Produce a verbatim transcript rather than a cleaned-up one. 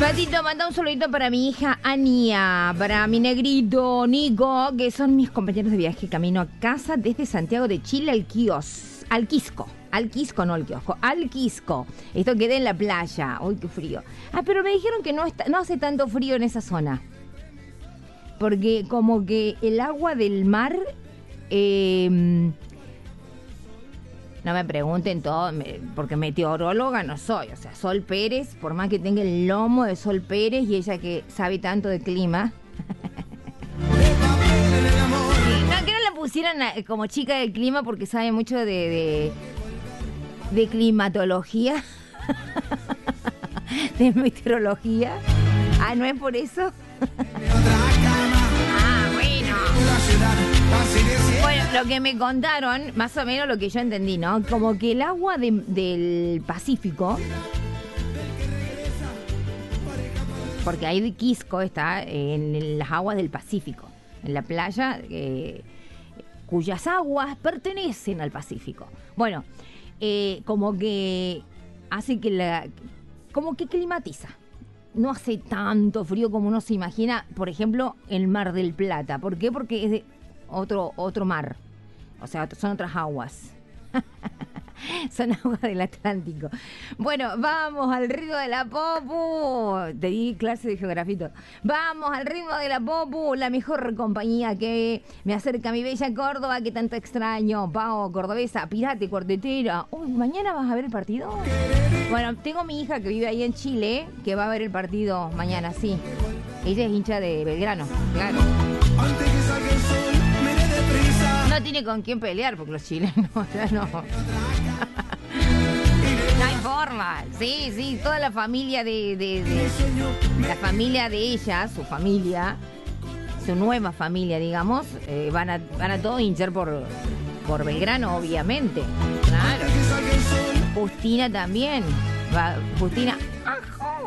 Patito, manda un saludito para mi hija Ania, para mi negrito Nico, que son mis compañeros de viaje camino a casa desde Santiago de Chile al Quíos, al Quisco. Al Quisco, no al kiosco, al Quisco. Esto queda en la playa. Uy, qué frío. Ah, pero me dijeron que no, está, no hace tanto frío en esa zona. Porque como que el agua del mar... Eh, no me pregunten todo, porque meteoróloga no soy. O sea, Sol Pérez, por más que tenga el lomo de Sol Pérez y ella que sabe tanto de clima... No, que no la pusieran como chica del clima porque sabe mucho de... de de climatología, de meteorología. Ah, ¿no es por eso? Ah, bueno. Bueno, lo que me contaron, más o menos lo que yo entendí, ¿no? Como que el agua de, del Pacífico, porque ahí de Quisco está en las aguas del Pacífico, en la playa, eh, cuyas aguas pertenecen al Pacífico. Bueno, Eh, como que hace que la... como que climatiza. No hace tanto frío como uno se imagina, por ejemplo, el Mar del Plata. ¿Por qué? Porque es de otro, otro mar. O sea, son otras aguas. Son aguas del Atlántico. Bueno, vamos al ritmo de la popu. Te di clase de geografía. Vamos al ritmo de la popu, la mejor compañía que me acerca a mi bella Córdoba, que tanto extraño. Pau, cordobesa, pirate, cuartetera. Uy, ¿mañana vas a ver el partido? Bueno, tengo mi hija que vive ahí en Chile, que va a ver el partido mañana, sí. Ella es hincha de Belgrano, claro. No tiene con quién pelear porque los chilenos ya no. No hay forma. Sí, sí, toda la familia de, de, de la familia de ella, su familia, su nueva familia, digamos, eh, van a van a todos hinchar por por Belgrano, obviamente. Claro. Justina también. Va, Justina